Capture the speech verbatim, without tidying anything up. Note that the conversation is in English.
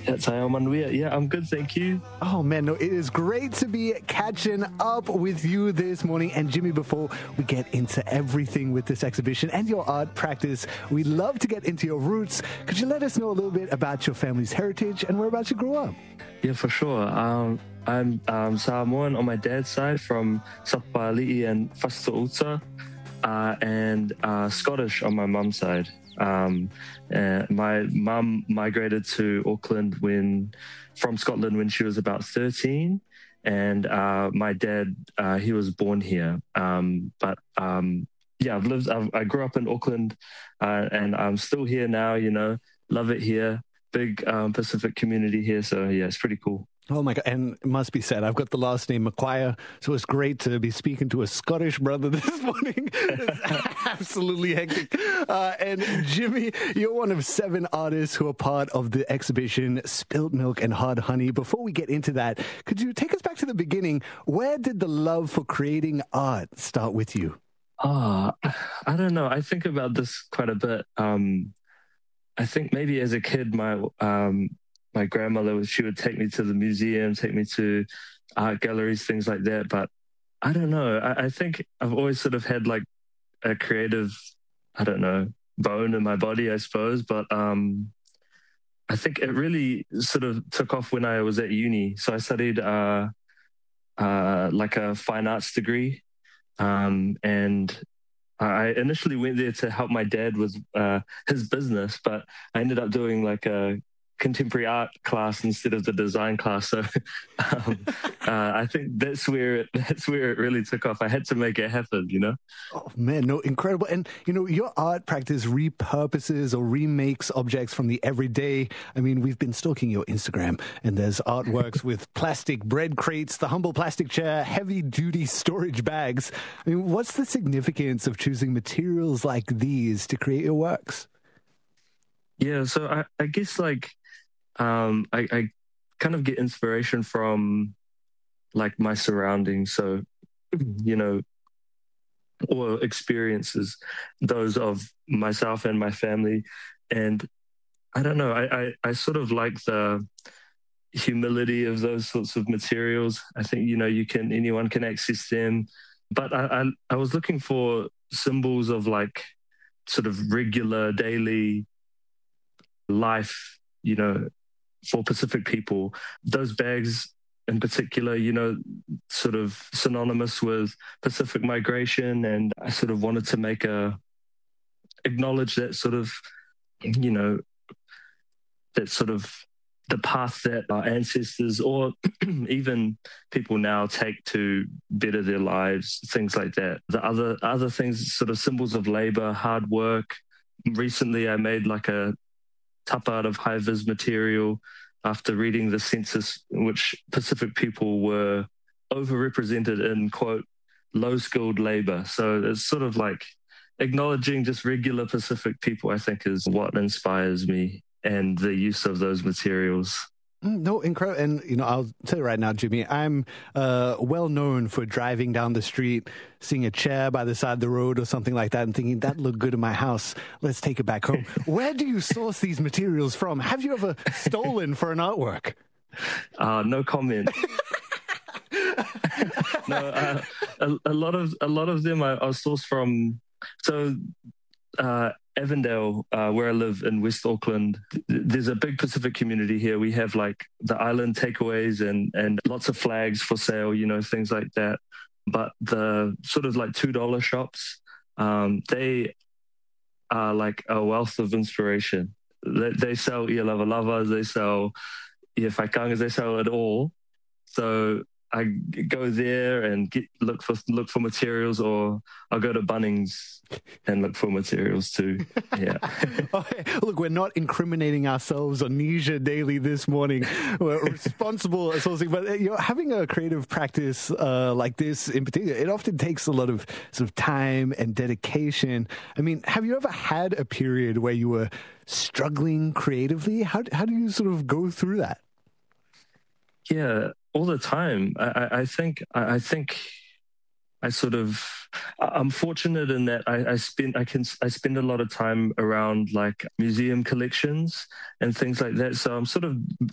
That's how I'm Yeah, I'm good, thank you. Oh, man, no, it is great to be catching up with you this morning. And Jimmy, before we get into everything with this exhibition and your art practice, we'd love to get into your roots. Could you let us know a little bit about your family's heritage and whereabouts you grew up? Yeah, for sure. Um, I'm um, Samoan on my dad's side from Sapali'i and Fasta'uta, uh, and uh, Scottish on my mum's side. Um, uh, my mum migrated to Auckland when, from Scotland when she was about thirteen, and uh, my dad, uh, he was born here. Um, but um, yeah, I've lived. I've, I grew up in Auckland, uh, and I'm still here now. You know, love it here. Big um, Pacific community here, so yeah, it's pretty cool. Oh my God, and it must be said, I've got the last name Maguire, so it's great to be speaking to a Scottish brother this morning. It's absolutely hectic. Uh, and Jimmy, you're one of seven artists who are part of the exhibition Spilt Milk and Hard Honey. Before we get into that, could you take us back to the beginning? Where did the love for creating art start with you? Ah, oh, I don't know. I think about this quite a bit. Um, I think maybe as a kid, my um, my grandmother, she would take me to the museum, take me to art galleries, things like that. But I don't know. I, I think I've always sort of had like a creative, I don't know, bone in my body, I suppose. But um, I think it really sort of took off when I was at uni. So I studied uh, uh, like a fine arts degree. Um, and I initially went there to help my dad with uh, his business, but I ended up doing like a contemporary art class instead of the design class. So um, uh, I think that's where it, that's where it really took off. I had to make it happen, you know? Oh, man, no, incredible. And, you know, your art practice repurposes or remakes objects from the everyday. I mean, we've been stalking your Instagram, and there's artworks with plastic bread crates, the humble plastic chair, heavy-duty storage bags. I mean, what's the significance of choosing materials like these to create your works? Yeah, so I, I guess, like, Um, I, I kind of get inspiration from like my surroundings. So, you know, or experiences, those of myself and my family. And I don't know, I, I, I sort of like the humility of those sorts of materials. I think, you know, you can, anyone can access them. But I, I, I was looking for symbols of like sort of regular daily life, you know, for Pacific people. Those bags in particular, you know, sort of synonymous with Pacific migration. And I sort of wanted to make a, acknowledge that sort of, you know, that sort of the path that our ancestors or even people now take to better their lives, things like that. The other, other things, sort of symbols of labor, hard work. Recently, I made like a tapa out of high-vis material after reading the census in which Pacific people were overrepresented in, quote, low-skilled labor. So it's sort of like acknowledging just regular Pacific people, I think, is what inspires me, and the use of those materials. No, incredible. And, you know, I'll tell you right now, Jimmy, I'm uh, well known for driving down the street, seeing a chair by the side of the road or something like that and thinking, that looked good in my house. Let's take it back home. Where do you source these materials from? Have you ever stolen for an artwork? Uh, no comment. no, uh, a, a lot of a lot of them I, I source from. So, uh, Avondale, uh, where I live in West Auckland, th- there's a big Pacific community here. We have like the island takeaways and, and lots of flags for sale, you know, things like that. But the sort of like two dollar shops, um, they are like a wealth of inspiration. They, they sell ia lava lavas, they sell ia whaikangas, they sell it all. So I go there and get, look for look for materials, or I'll go to Bunnings and look for materials too. Yeah. Okay. Look, we're not incriminating ourselves on Nisha Daily this morning. We're responsible sourcing, but you know, having a creative practice uh, like this in particular, it often takes a lot of sort of time and dedication. I mean, have you ever had a period where you were struggling creatively? How how do you sort of go through that? Yeah, all the time. I, I think I think I sort of I'm fortunate in that I, I spend I can I spend a lot of time around like museum collections and things like that. So I'm sort of